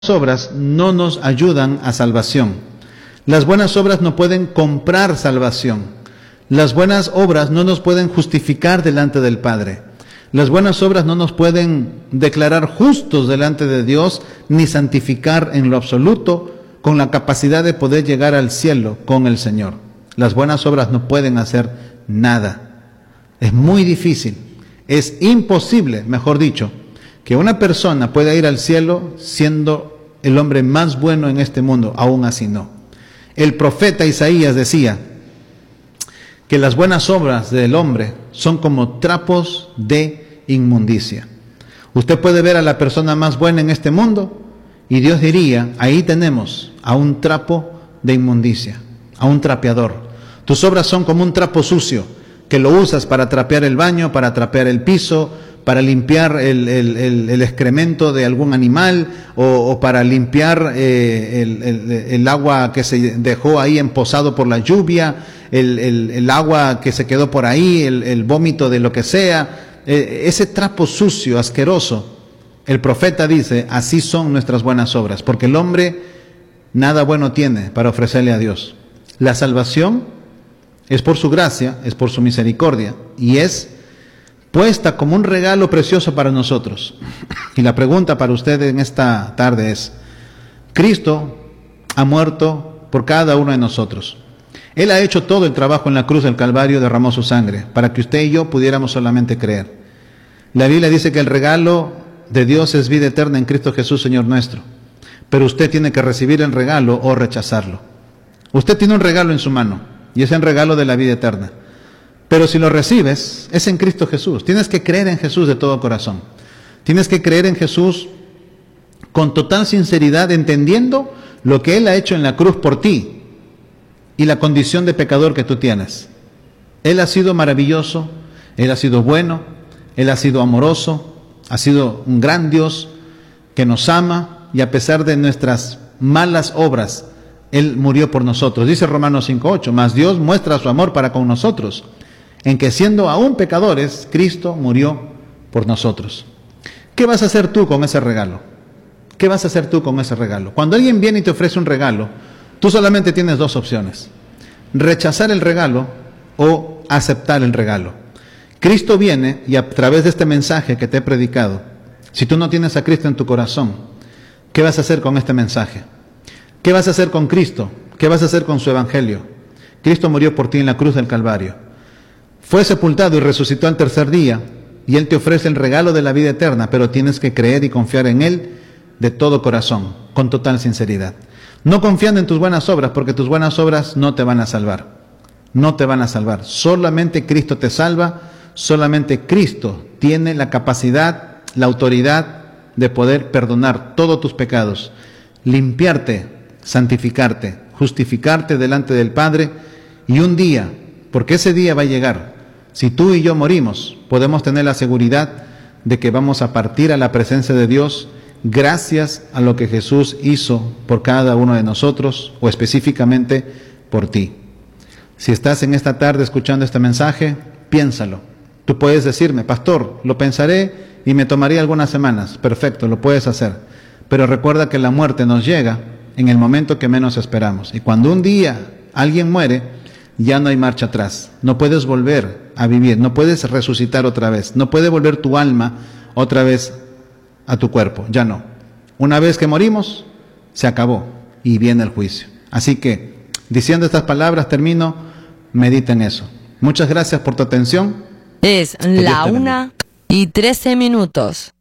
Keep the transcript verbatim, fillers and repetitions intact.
obras no nos ayudan a salvación. Las buenas obras no pueden comprar salvación. Las buenas obras no nos pueden justificar delante del Padre. Las buenas obras no nos pueden declarar justos delante de Dios, ni santificar en lo absoluto, con la capacidad de poder llegar al cielo con el Señor. Las buenas obras no pueden hacer nada. Es muy difícil, es imposible, mejor dicho, que una persona pueda ir al cielo siendo el hombre más bueno en este mundo. Aún así no. El profeta Isaías decía que las buenas obras del hombre son como trapos de inmundicia. Usted puede ver a la persona más buena en este mundo y Dios diría, ahí tenemos a un trapo de inmundicia, a un trapeador. Tus obras son como un trapo sucio que lo usas para trapear el baño, para trapear el piso, para limpiar el, el, el, el excremento de algún animal o, o para limpiar eh, el, el, el agua que se dejó ahí emposado por la lluvia, el, el, el agua que se quedó por ahí, el, el vómito de lo que sea, eh, ese trapo sucio, asqueroso. El profeta dice, así son nuestras buenas obras, porque el hombre nada bueno tiene para ofrecerle a Dios. La salvación es por su gracia, es por su misericordia y es puesta como un regalo precioso para nosotros. Y la pregunta para usted en esta tarde es, Cristo ha muerto por cada uno de nosotros. Él ha hecho todo el trabajo en la cruz del Calvario, derramó su sangre, para que usted y yo pudiéramos solamente creer. La Biblia dice que el regalo de Dios es vida eterna en Cristo Jesús, Señor nuestro. Pero usted tiene que recibir el regalo o rechazarlo. Usted tiene un regalo en su mano, y es el regalo de la vida eterna. Pero si lo recibes, es en Cristo Jesús. Tienes que creer en Jesús de todo corazón. Tienes que creer en Jesús con total sinceridad, entendiendo lo que Él ha hecho en la cruz por ti y la condición de pecador que tú tienes. Él ha sido maravilloso, Él ha sido bueno, Él ha sido amoroso, ha sido un gran Dios que nos ama y a pesar de nuestras malas obras, Él murió por nosotros. Dice Romanos cinco ocho, mas Dios muestra su amor para con nosotros, en que siendo aún pecadores, Cristo murió por nosotros. ¿Qué vas a hacer tú con ese regalo? ¿Qué vas a hacer tú con ese regalo? Cuando alguien viene y te ofrece un regalo, tú solamente tienes dos opciones: rechazar el regalo o aceptar el regalo. Cristo viene y a través de este mensaje que te he predicado, si tú no tienes a Cristo en tu corazón, ¿qué vas a hacer con este mensaje? ¿Qué vas a hacer con Cristo? ¿Qué vas a hacer con su evangelio? Cristo murió por ti en la cruz del Calvario. Fue sepultado y resucitó al tercer día, y Él te ofrece el regalo de la vida eterna, pero tienes que creer y confiar en Él de todo corazón, con total sinceridad. No confiando en tus buenas obras, porque tus buenas obras no te van a salvar. No te van a salvar. Solamente Cristo te salva, solamente Cristo tiene la capacidad, la autoridad de poder perdonar todos tus pecados, limpiarte, santificarte, justificarte delante del Padre, y un día, porque ese día va a llegar, si tú y yo morimos, podemos tener la seguridad de que vamos a partir a la presencia de Dios gracias a lo que Jesús hizo por cada uno de nosotros, o específicamente por ti. Si estás en esta tarde escuchando este mensaje, piénsalo. Tú puedes decirme, pastor, lo pensaré y me tomaría algunas semanas. Perfecto, lo puedes hacer. Pero recuerda que la muerte nos llega en el momento que menos esperamos. Y cuando un día alguien muere, ya no hay marcha atrás. No puedes volver a vivir, no puedes resucitar otra vez, no puede volver tu alma otra vez a tu cuerpo, ya no. Una vez que morimos, se acabó y viene el juicio. Así que, diciendo estas palabras, termino, medita en eso. Muchas gracias por tu atención. Es la una y trece minutos.